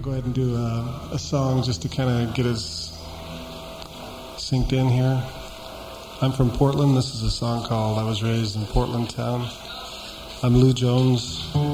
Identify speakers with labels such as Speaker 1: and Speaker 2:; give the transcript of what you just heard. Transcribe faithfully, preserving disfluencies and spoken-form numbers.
Speaker 1: Go ahead and do a, a song just to kind of get us synced in here. I'm from Portland. This is a song called I Was Raised in Portland Town. I'm Lou Jones.